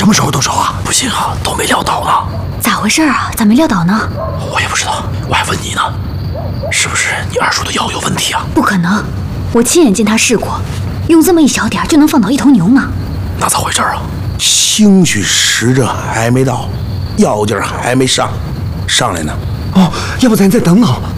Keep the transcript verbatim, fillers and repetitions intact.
什么时候动手啊？不行啊，都没撂倒呢。 咋回事啊？咋没撂倒呢？ 我也不知道，我还问你呢，是不是你二叔的药有问题啊？ 不可能，我亲眼见他试过，用这么一小点就能放倒一头牛呢。 那咋回事啊？ 兴许时阵还没到，药劲儿还没上，上来呢。 哦，要不咱再等等。